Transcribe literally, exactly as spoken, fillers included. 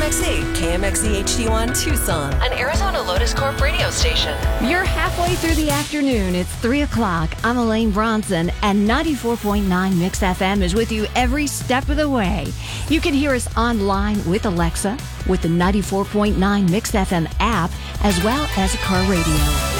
X E, K M X E H D one Tucson, an Arizona Lotus Corp radio station. You're halfway through the afternoon. It's three o'clock. I'm Elaine Bronson, and ninety-four point nine Mix F M is with you every step of the way. You can hear us online with Alexa, with the ninety-four point nine Mix F M app, as well as a car radio.